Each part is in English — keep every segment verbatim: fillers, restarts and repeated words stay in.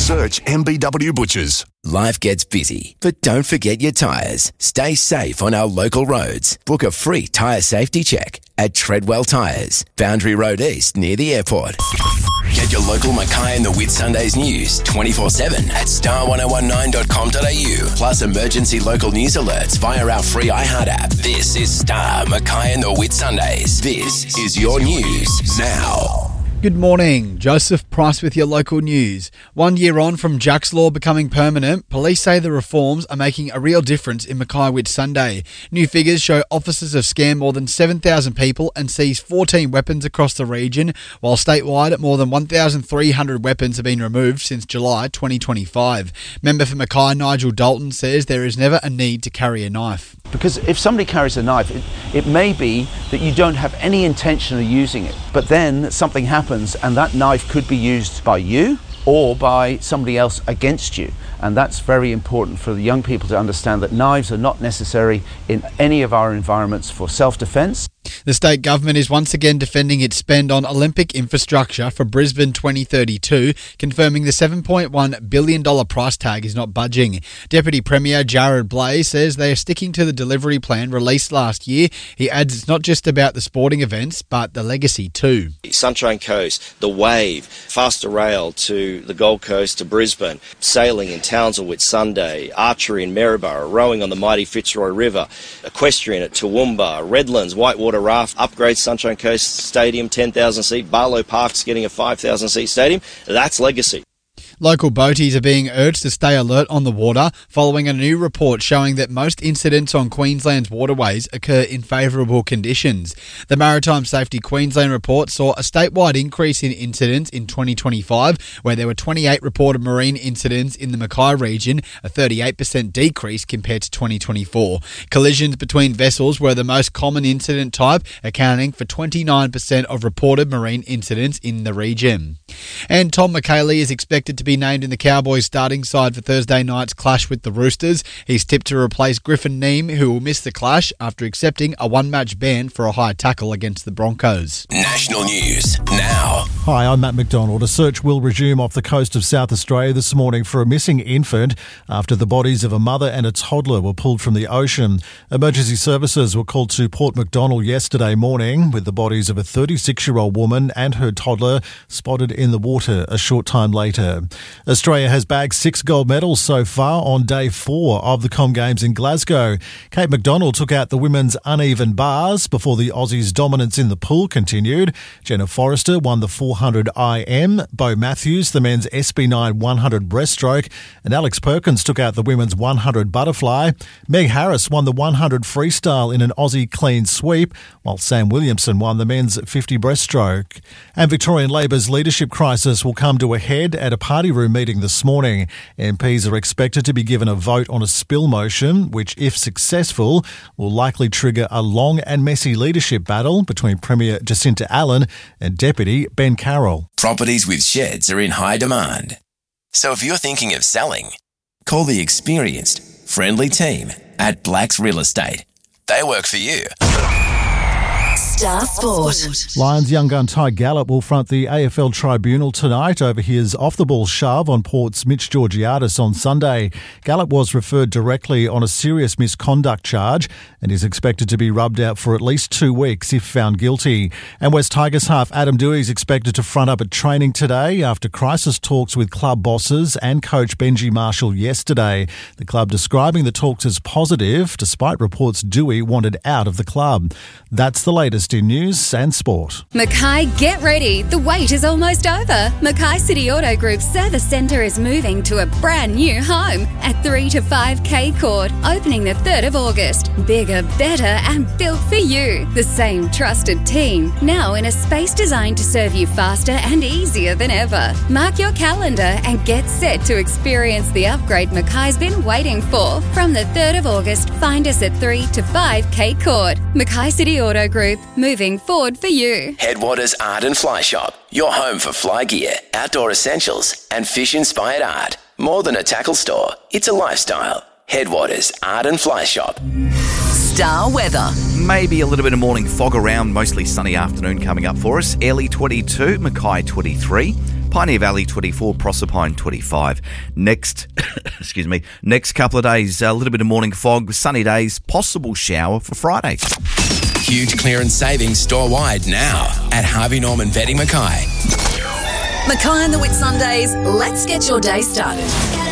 Search M B W Butchers. Life gets busy, but don't forget your tyres. Stay safe on our local roads. Book a free tyre safety check at Treadwell Tyres, Boundary Road East near the airport. Get your local Mackay and the Whitsundays news twenty-four seven at star ten nineteen dot com dot a u. Plus emergency local news alerts via our free iHeart app. This is Star Mackay and the Whitsundays. This is your news now. Good morning, Joseph Price with your local news. One year on from Jack's Law becoming permanent, police say the reforms are making a real difference in Mackay Whitsunday. New figures show officers have scammed more than seven thousand people and seized fourteen weapons across the region, while statewide more than one thousand three hundred weapons have been removed since July twenty twenty-five. Member for Mackay Nigel Dalton says there is never a need to carry a knife. Because if somebody carries a knife, it, it may be that you don't have any intention of using it, but then something happens and that knife could be used by you or by somebody else against you. And that's very important for the young people to understand that knives are not necessary in any of our environments for self-defence. The state government is once again defending its spend on Olympic infrastructure for Brisbane twenty thirty-two, confirming the seven point one billion dollars price tag is not budging. Deputy Premier Jared Blay says they are sticking to the delivery plan released last year. He adds it's not just about the sporting events, but the legacy too. Sunshine Coast, the Wave, faster rail to the Gold Coast to Brisbane, sailing in Townsville Whitsunday, archery in Maryborough, rowing on the mighty Fitzroy River, equestrian at Toowoomba, Redlands, Whitewater Raft, upgrade Sunshine Coast Stadium, ten thousand seat, Barlow Park's getting a five thousand seat stadium. That's legacy. Local boaties are being urged to stay alert on the water following a new report showing that most incidents on Queensland's waterways occur in favourable conditions. The Maritime Safety Queensland report saw a statewide increase in incidents in twenty twenty-five, where there were twenty-eight reported marine incidents in the Mackay region, a thirty-eight percent decrease compared to twenty twenty-four. Collisions between vessels were the most common incident type, accounting for twenty-nine percent of reported marine incidents in the region. And Tom McHaley is expected to be named in the Cowboys starting side for Thursday night's clash with the Roosters. He's tipped to replace Griffin Neame, who will miss the clash after accepting a one-match ban for a high tackle against the Broncos. National news now. Hi, I'm Matt McDonald. A search will resume off the coast of South Australia this morning for a missing infant after the bodies of a mother and a toddler were pulled from the ocean. Emergency services were called to Port Macdonald yesterday morning with the bodies of a thirty-six-year-old woman and her toddler spotted in the water a short time later. Australia has bagged six gold medals so far on day four of the Com Games in Glasgow. Kate McDonald took out the women's uneven bars before the Aussies' dominance in the pool continued. Jenna Forrester won the four hundred I M, Bo Matthews the men's S B nine one hundred breaststroke, and Alex Perkins took out the women's one hundred butterfly. Meg Harris won the one hundred freestyle in an Aussie clean sweep, while Sam Williamson won the men's fifty breaststroke. And Victorian Labor's leadership crisis will come to a head at a party room meeting this morning. M Ps are expected to be given a vote on a spill motion, which, if successful, will likely trigger a long and messy leadership battle between Premier Jacinta Allen and Deputy Ben Carroll. Properties with sheds are in high demand. So if you're thinking of selling, call the experienced, friendly team at Blacks Real Estate. They work for you. Star Sport. Lions young gun Ty Gallup will front the A F L Tribunal tonight over his off-the-ball shove on Port's Mitch Georgiadis on Sunday. Gallup was referred directly on a serious misconduct charge and is expected to be rubbed out for at least two weeks if found guilty. And West Tigers half Adam Dewey is expected to front up at training today after crisis talks with club bosses and coach Benji Marshall yesterday. The club describing the talks as positive, despite reports Dewey wanted out of the club. That's the latest in news and sport. Mackay, get ready. The wait is almost over. Mackay City Auto Group's service centre is moving to a brand new home at three to five K Court, opening the third of August. Bigger, better and built for you. The same trusted team, now in a space designed to serve you faster and easier than ever. Mark your calendar and get set to experience the upgrade Mackay's been waiting for. From the third of August, find us at three to five K Court. Mackay City Auto Group, moving forward for you. Headwaters Art and Fly Shop, your home for fly gear, outdoor essentials and fish-inspired art. More than a tackle store, it's a lifestyle. Headwaters Art and Fly Shop. Star weather. Maybe a little bit of morning fog around, mostly sunny afternoon coming up for us. Early twenty-two, Mackay twenty-three. Pioneer Valley twenty-four, Proserpine twenty-five. Next, excuse me, next couple of days, a little bit of morning fog, sunny days, possible shower for Friday. Huge clearance savings store-wide now at Harvey Norman Vetting Mackay. Mackay and the Whitsundays, let's get your day started.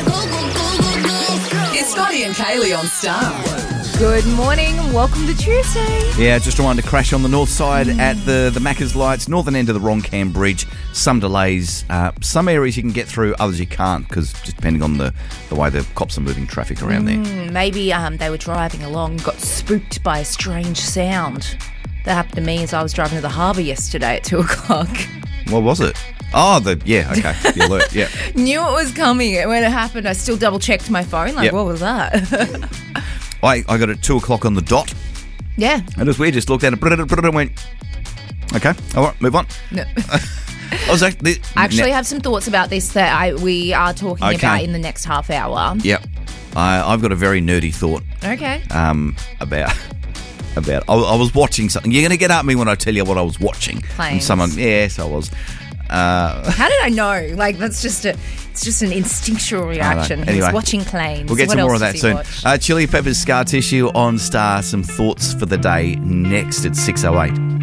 It's Scotty and Kaylee on Star. Good morning and welcome to Tuesday. Yeah, just a one to crash on the north side at the, the Macca's Lights, northern end of the Roncam Bridge. Some delays. Uh, some areas you can get through, others you can't, because just depending on the, the way the cops are moving traffic around there. Mm, maybe um, they were driving along, got spooked by a strange sound. That happened to me as I was driving to the harbour yesterday at two o'clock. What was it? Oh, the yeah, okay, the alert, yeah. Knew it was coming, and when it happened, I still double-checked my phone, like, Yep. what was that? I, I got it at two o'clock on the dot. Yeah. And it was weird, just looked at it and went, okay, all right, move on. No. I was actually, I actually have some thoughts about this that I, we are talking Okay. about in the next half hour. Yep. I I've got a very nerdy thought Okay. um, about... About, I, I was watching something. You're going to get at me when I tell you what I was watching. Planes. And someone, yes, I was. Uh, How did I know? Like, that's just a, it's just an instinctual reaction. He Anyway, was watching planes. We'll get What to more else of that does he soon. watch? Uh, Chili Peppers Scar Tissue on Star. Some thoughts for the day next at six oh eight.